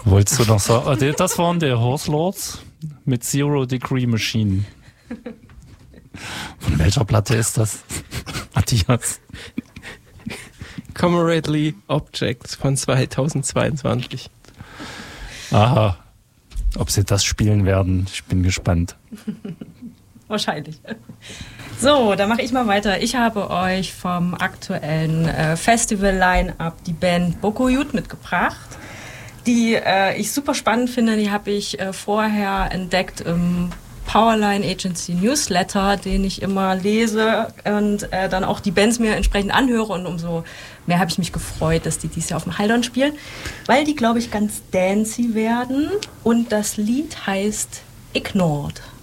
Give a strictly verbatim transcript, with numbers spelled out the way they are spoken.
Wolltest du noch sagen? Das waren die Horse Lords mit Zero Degree Machine. Von welcher Platte ist das, Matthias? Comradely Objects von zweitausendzweiundzwanzig. Aha. Ob sie das spielen werden, ich bin gespannt. Wahrscheinlich. So, dann mache ich mal weiter. Ich habe euch vom aktuellen äh, Festival-Line-Up die Band Bokuyut mitgebracht, die äh, ich super spannend finde. Die habe ich äh, vorher entdeckt im Powerline Agency Newsletter, den ich immer lese und äh, dann auch die Bands mir entsprechend anhöre, und umso mehr habe ich mich gefreut, dass die dieses Jahr auf dem Haldon spielen, weil die, glaube ich, ganz dancey werden, und das Lied heißt Ignored.